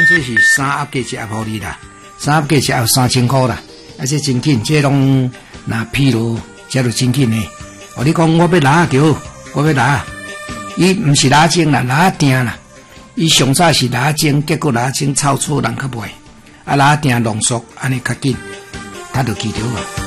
这是3盒价是合你啦，3盒价是要3000块啦，而且真紧，这拢那疲劳，这就真紧呢。哦，你讲我要拉球，我要拉，伊毋是拉精啦，拉定啦。伊上早是拉精，结果拉精超出人较袂，啊拉定浓缩，安尼较紧，他就记着啊。